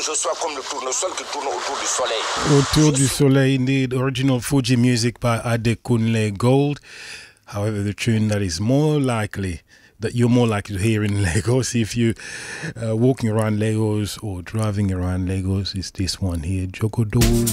je sois comme le tournesol qui tourne autour du soleil. Autour du soleil, indeed. Original Fuji music by Adekunle Gold. However, the tune that is more likely, that you're more likely to hear in Lagos if you walking around Lagos or driving around Lagos, is this one here, Jogodo.